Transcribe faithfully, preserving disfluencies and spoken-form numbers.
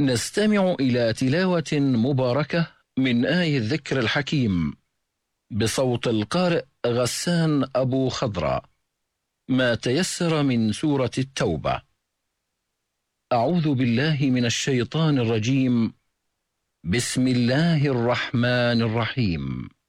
نستمع إلى تلاوة مباركة من آية الذكر الحكيم بصوت القارئ غسان أبو خضرة، ما تيسر من سورة التوبة. أعوذ بالله من الشيطان الرجيم. بسم الله الرحمن الرحيم.